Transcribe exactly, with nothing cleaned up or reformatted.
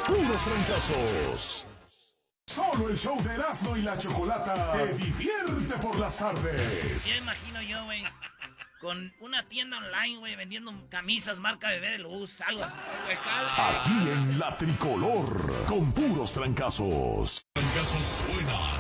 puros trancazos. Solo el show de Erasmo y la Chocolata te divierte por las tardes. Ya imagino yo, güey, con una tienda online, güey, vendiendo camisas marca Bebé de Luz, algo así. Aquí en La Tricolor, con puros trancazos. Trancazos suena